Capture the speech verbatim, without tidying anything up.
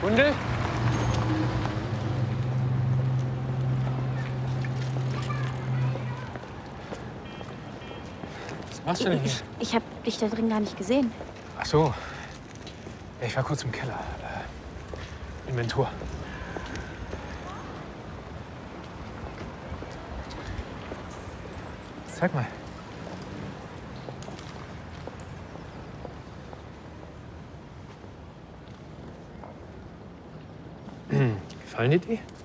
Hunde? Was machst du denn hier? Ich, ich habe dich da drin gar nicht gesehen. Ach so. Ja, ich war kurz im Keller. Äh, Inventur. Zeig mal. Gefallen dir die?